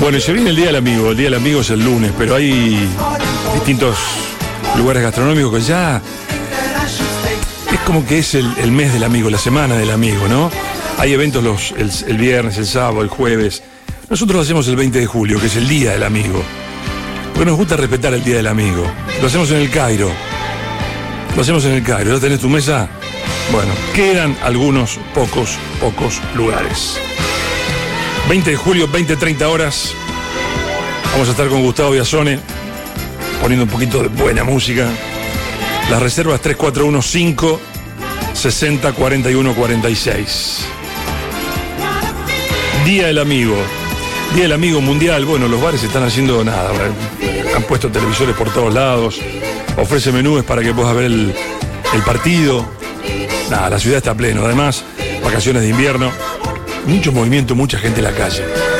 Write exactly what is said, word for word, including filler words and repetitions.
Bueno, y se viene el Día del Amigo. El Día del Amigo es el lunes, pero hay distintos lugares gastronómicos que ya es como que es el, el mes del amigo, la semana del amigo, ¿no? Hay eventos los, el, el viernes, el sábado, el jueves. Nosotros lo hacemos el veinte de julio, que es el Día del Amigo. Porque nos gusta respetar el Día del Amigo. Lo hacemos en el Cairo. Lo hacemos en el Cairo. ¿Ya tenés tu mesa? Bueno, quedan algunos pocos, pocos lugares. veinte de julio, veinte treinta horas. Vamos a estar con Gustavo Biasone poniendo un poquito de buena música. Las reservas tres cuatro uno cinco sesenta cuarenta y uno cuarenta y seis. Día del Amigo. Día del Amigo Mundial. Bueno, los bares están haciendo nada. Han puesto televisores por todos lados. Ofrece menúes para que puedas ver el, el partido. Nada, la ciudad está pleno. Además, vacaciones de invierno. Mucho movimiento, mucha gente en la calle.